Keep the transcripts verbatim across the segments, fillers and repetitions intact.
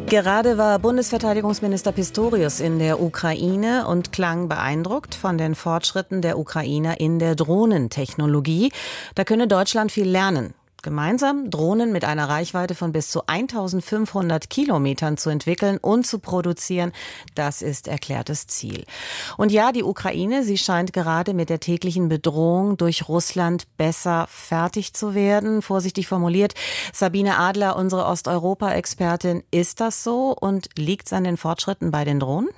Gerade war Bundesverteidigungsminister Pistorius in der Ukraine und klang beeindruckt von den Fortschritten der Ukrainer in der Drohnentechnologie. Da könne Deutschland viel lernen. Gemeinsam Drohnen mit einer Reichweite von bis zu eintausendfünfhundert Kilometern zu entwickeln und zu produzieren, das ist erklärtes Ziel. Und ja, die Ukraine, sie scheint gerade mit der täglichen Bedrohung durch Russland besser fertig zu werden, vorsichtig formuliert. Sabine Adler, unsere Osteuropa-Expertin, ist das so und liegt es an den Fortschritten bei den Drohnen?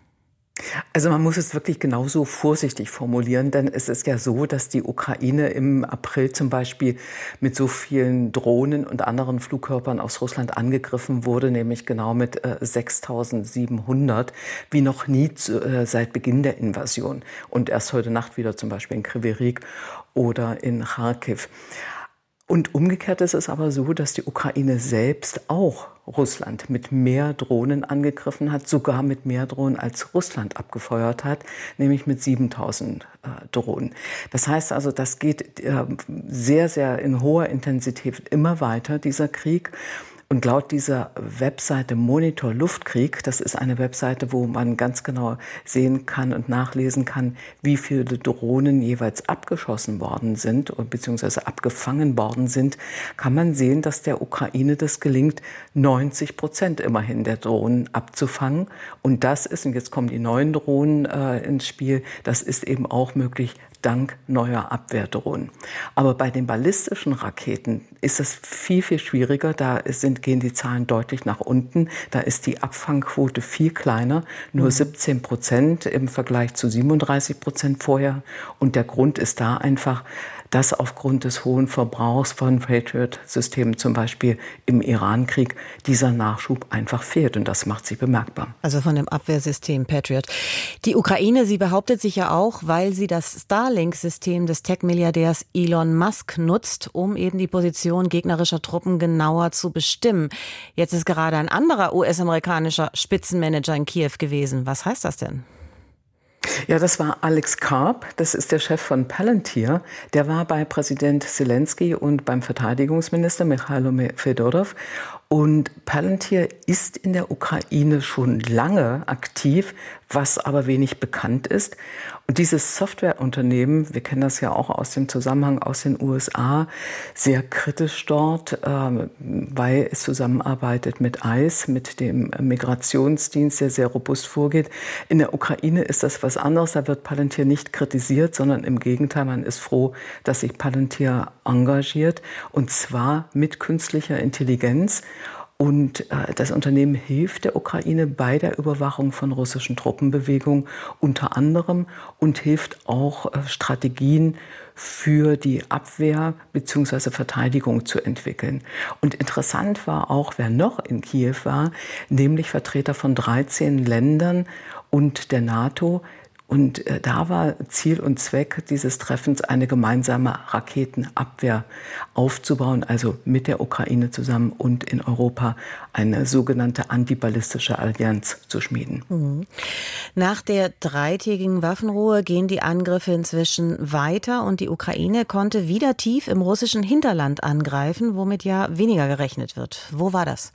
Also man muss es wirklich genauso vorsichtig formulieren, denn es ist ja so, dass die Ukraine im April zum Beispiel mit so vielen Drohnen und anderen Flugkörpern aus Russland angegriffen wurde, nämlich genau mit äh, sechstausendsiebenhundert, wie noch nie zu, äh, seit Beginn der Invasion. Und erst heute Nacht wieder zum Beispiel in Kryvyi Rih oder in Charkiw. Und umgekehrt ist es aber so, dass die Ukraine selbst auch Russland mit mehr Drohnen angegriffen hat, sogar mit mehr Drohnen als Russland abgefeuert hat, nämlich mit siebentausend äh, Drohnen. Das heißt also, das geht äh, sehr, sehr in hoher Intensität immer weiter, dieser Krieg. Und laut dieser Webseite Monitor Luftkrieg, das ist eine Webseite, wo man ganz genau sehen kann und nachlesen kann, wie viele Drohnen jeweils abgeschossen worden sind bzw. abgefangen worden sind, kann man sehen, dass der Ukraine das gelingt, neunzig Prozent immerhin der Drohnen abzufangen. Und das ist, und jetzt kommen die neuen Drohnen äh, ins Spiel, das ist eben auch möglich dank neuer Abwehrdrohnen. Aber bei den ballistischen Raketen ist es viel, viel schwieriger. Da sind, gehen die Zahlen deutlich nach unten. Da ist die Abfangquote viel kleiner, nur mhm. siebzehn Prozent im Vergleich zu siebenunddreißig Prozent vorher. Und der Grund ist da einfach, dass aufgrund des hohen Verbrauchs von Patriot-Systemen zum Beispiel im Iran-Krieg dieser Nachschub einfach fehlt. Und das macht sich bemerkbar. Also von dem Abwehrsystem Patriot. Die Ukraine, sie behauptet sich ja auch, weil sie das Starlink-System des Tech-Milliardärs Elon Musk nutzt, um eben die Position gegnerischer Truppen genauer zu bestimmen. Jetzt ist gerade ein anderer U S-amerikanischer Spitzenmanager in Kiew gewesen. Was heißt das denn? Ja, das war Alex Karp, das ist der Chef von Palantir. Der war bei Präsident Zelensky und beim Verteidigungsminister Michailo Fedorov. Und Palantir ist in der Ukraine schon lange aktiv, was aber wenig bekannt ist. Und dieses Softwareunternehmen, wir kennen das ja auch aus dem Zusammenhang aus den U S A, sehr kritisch dort, äh, weil es zusammenarbeitet mit I C E, mit dem Migrationsdienst, der sehr robust vorgeht. In der Ukraine ist das was anderes, da wird Palantir nicht kritisiert, sondern im Gegenteil, man ist froh, dass sich Palantir engagiert, und zwar mit künstlicher Intelligenz. Und äh, das Unternehmen hilft der Ukraine bei der Überwachung von russischen Truppenbewegungen unter anderem und hilft auch äh, Strategien für die Abwehr bzw. Verteidigung zu entwickeln. Und interessant war auch, wer noch in Kiew war, nämlich Vertreter von dreizehn Ländern und der NATO. Und äh, da war Ziel und Zweck dieses Treffens, eine gemeinsame Raketenabwehr aufzubauen, also mit der Ukraine zusammen und in Europa eine sogenannte antiballistische Allianz zu schmieden. Mhm. Nach der dreitägigen Waffenruhe gehen die Angriffe inzwischen weiter und die Ukraine konnte wieder tief im russischen Hinterland angreifen, womit ja weniger gerechnet wird. Wo war das?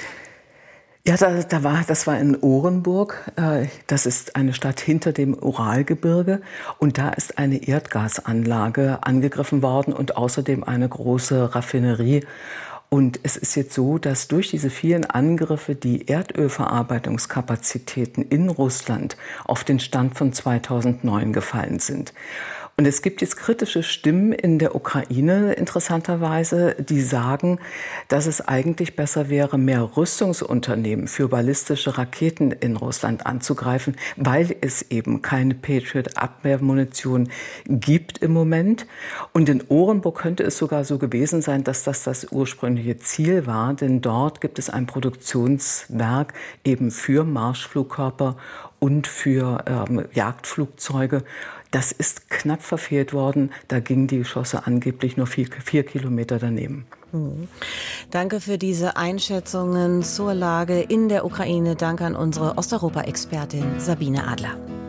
Ja, da, da war, das war in Orenburg. Das ist eine Stadt hinter dem Uralgebirge. Und da ist eine Erdgasanlage angegriffen worden und außerdem eine große Raffinerie. Und es ist jetzt so, dass durch diese vielen Angriffe die Erdölverarbeitungskapazitäten in Russland auf den Stand von zweitausendneun gefallen sind. Und es gibt jetzt kritische Stimmen in der Ukraine, interessanterweise, die sagen, dass es eigentlich besser wäre, mehr Rüstungsunternehmen für ballistische Raketen in Russland anzugreifen, weil es eben keine Patriot-Abwehrmunition gibt im Moment. Und in Orenburg könnte es sogar so gewesen sein, dass das das ursprüngliche Ziel war, denn dort gibt es ein Produktionswerk eben für Marschflugkörper und für ähm, Jagdflugzeuge. Das ist knapp verfehlt worden. Da gingen die Geschosse angeblich nur vier, vier Kilometer daneben. Mhm. Danke für diese Einschätzungen zur Lage in der Ukraine. Danke an unsere Osteuropa-Expertin Sabine Adler.